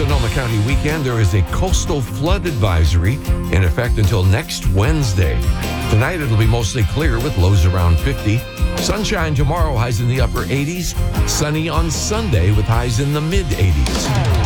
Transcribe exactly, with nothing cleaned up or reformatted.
Sonoma County weekend, there is a coastal flood advisory in effect until next Wednesday. Tonight, it'll be mostly clear with lows around fifty. Sunshine tomorrow, highs in the upper eighties. Sunny on Sunday with highs in the mid eighties.